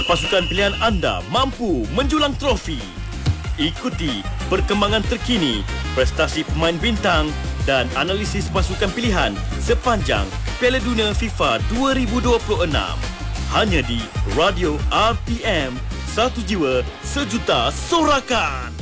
Pasukan pilihan anda mampu menjulang trofi. Ikuti perkembangan terkini, prestasi pemain bintang dan analisis pasukan pilihan sepanjang Piala Dunia FIFA 2026. Hanya di Radio RTM, satu jiwa, sejuta sorakan.